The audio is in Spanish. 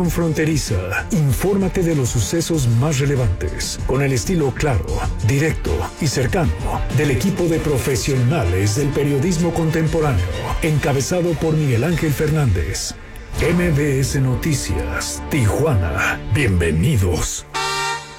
Región Fronteriza. Infórmate de los sucesos más relevantes, con el estilo claro, directo y cercano del equipo de profesionales del periodismo contemporáneo, encabezado por Miguel Ángel Fernández. MBS Noticias, Tijuana. Bienvenidos.